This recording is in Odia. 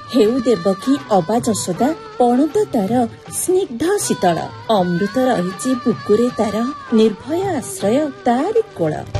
ହେଉ ଦେବକୀ ଅବା ଯଶୋଦା ପଣତ ତାର ସ୍ନିଗ୍ଧ ଶୀତଳ ଅମୃତ ରହିଛି ବୁକୁରେ ତାର ନିର୍ଭୟ ଆଶ୍ରୟ ତାରି କୋଳ।